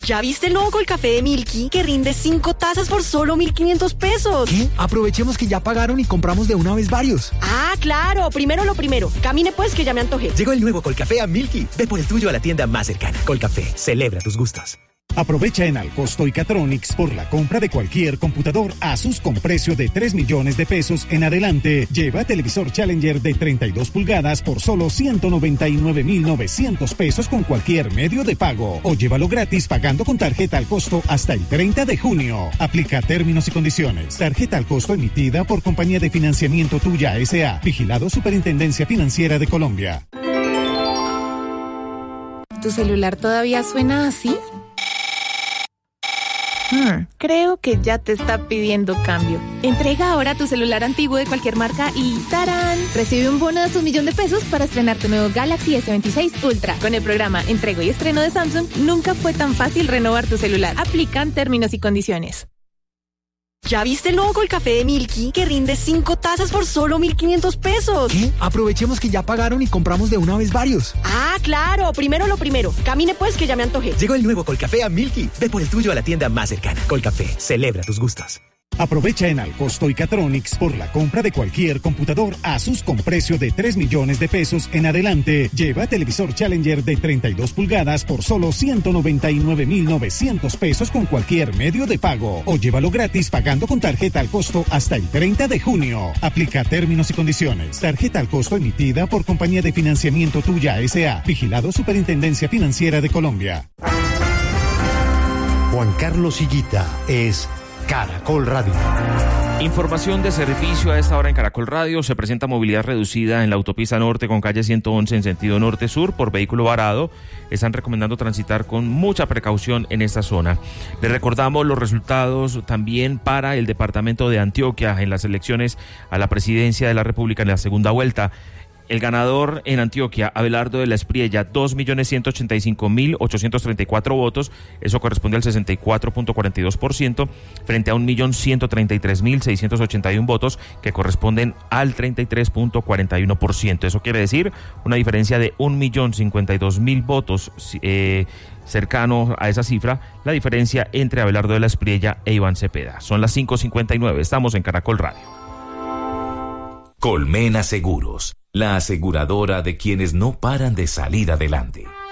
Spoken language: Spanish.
¿Ya viste el nuevo Colcafé de Milky que rinde 5 tazas por solo 1.500 pesos? ¿Qué? Aprovechemos que ya pagaron y compramos de una vez varios. Ah, claro. Primero lo primero. Camine pues que ya me antojé. Llegó el nuevo Colcafé a Milky. Ve por el tuyo a la tienda más cercana. Colcafé, celebra tus gustos. Aprovecha en Alcosto y Catronics por la compra de cualquier computador Asus con precio de 3 millones de pesos en adelante. Lleva televisor Challenger de 32 pulgadas por solo 199.900 pesos con cualquier medio de pago. O llévalo gratis pagando con tarjeta al costo hasta el 30 de junio. Aplica términos y condiciones. Tarjeta al costo emitida por Compañía de Financiamiento Tuya S.A. Vigilado Superintendencia Financiera de Colombia. ¿Tu celular todavía suena así? Creo que ya te está pidiendo cambio. Entrega ahora tu celular antiguo de cualquier marca y ¡tarán! Recibe un bono de hasta $1.000.000 de pesos para estrenar tu nuevo Galaxy S26 Ultra. Con el programa Entrego y Estreno de Samsung, nunca fue tan fácil renovar tu celular. Aplican términos y condiciones. ¿Ya viste el nuevo Colcafé de Milky que rinde 5 tazas por solo 1.500 pesos? ¿Qué? Aprovechemos que ya pagaron y compramos de una vez varios. Ah, claro. Primero lo primero. Camine pues que ya me antojé. Llegó el nuevo Colcafé a Milky. Ve por el tuyo a la tienda más cercana. Colcafé, celebra tus gustos. Aprovecha en Alcosto y Catronics por la compra de cualquier computador Asus con precio de 3 millones de pesos en adelante. Lleva televisor Challenger de 32 pulgadas por solo 199.900 pesos con cualquier medio de pago. O llévalo gratis pagando con tarjeta al costo hasta el 30 de junio. Aplica términos y condiciones. Tarjeta al costo emitida por Compañía de Financiamiento Tuya S.A. Vigilado Superintendencia Financiera de Colombia. Juan Carlos Higuita es Caracol Radio. Información de servicio a esta hora en Caracol Radio. Se presenta movilidad reducida en la autopista norte con calle 111 en sentido norte-sur por vehículo varado. Están recomendando transitar con mucha precaución en esta zona. Les recordamos los resultados también para el departamento de Antioquia en las elecciones a la presidencia de la República en la segunda vuelta. El ganador en Antioquia, Abelardo de la Espriella, 2.185.834 votos, eso corresponde al 64.42%, frente a 1.133.681 votos, que corresponden al 33.41%. Eso quiere decir una diferencia de 1.052.000 votos, cercano a esa cifra, la diferencia entre Abelardo de la Espriella e Iván Cepeda. Son las 5:59, estamos en Caracol Radio. Colmena Seguros, la aseguradora de quienes no paran de salir adelante.